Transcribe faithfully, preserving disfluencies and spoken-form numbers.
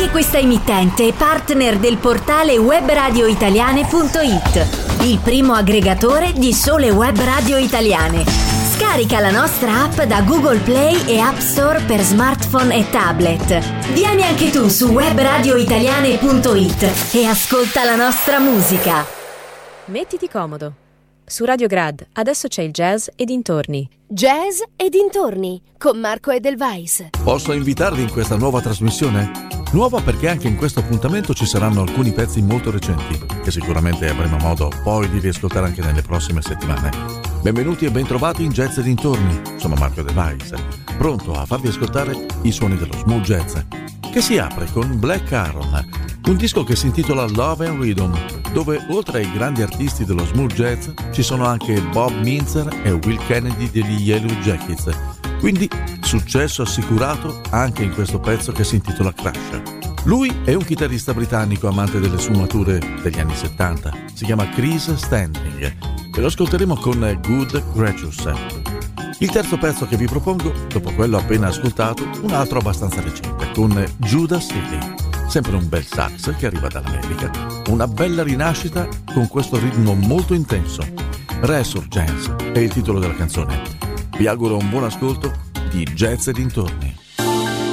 Anche questa emittente è partner del portale webradioitaliane punto it, il primo aggregatore di sole web radio italiane. Scarica la nostra app da Google Play e App Store per smartphone e tablet. Vieni anche tu su webradioitaliane punto it e ascolta la nostra musica. Mettiti comodo. Su Radio Grad adesso c'è il Jazz e dintorni. Jazz e dintorni con Marco Edelweiss. Posso invitarvi in questa nuova trasmissione? Nuova perché anche in questo appuntamento ci saranno alcuni pezzi molto recenti che sicuramente avremo modo poi di riascoltare anche nelle prossime settimane. Benvenuti e bentrovati in Jazz e dintorni. Sono Marco Edelweiss, pronto a farvi ascoltare i suoni dello smooth jazz, che si apre con Black Aaron, un disco che si intitola Love and Rhythm, dove oltre ai grandi artisti dello smooth jazz ci sono anche Bob Mintzer e Will Kennedy degli Yellow Jackets. Quindi successo assicurato anche in questo pezzo che si intitola Crash. Lui è un chitarrista britannico amante delle sfumature degli anni settanta. Si chiama Chris Standing e lo ascolteremo con Good Gracious. Il terzo pezzo che vi propongo, dopo quello appena ascoltato, un altro abbastanza recente, con Judah City. Sempre un bel sax che arriva dall'America, una bella rinascita con questo ritmo molto intenso. Resurgence è il titolo della canzone. Vi auguro un buon ascolto di Jazz e dintorni.